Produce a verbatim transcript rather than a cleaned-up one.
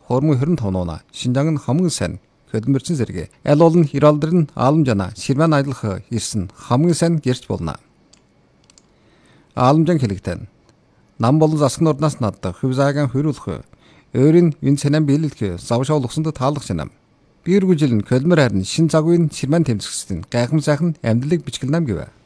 хормон хорин тоноона Шинжаан нь хамгийн сайн хөдөлмөрчин зэрэг аль олон иралдар нь Аламжаана ширмэн аялах ирсэн хамгийн сайн гэрч болно. Аламжаан хэлэгтэн нам болон засаг нурнаас надад хөв заагаан хөрүүлэх өөрийн энэ цэнэм биелэлх завшаа олгосонд таалах цэнэм. Биргүжил нь хөдөлмөр харин шин загвын ширмэн тэмцэгсдэн гайхам сайхан амьдралыг бичгэлнам гэв.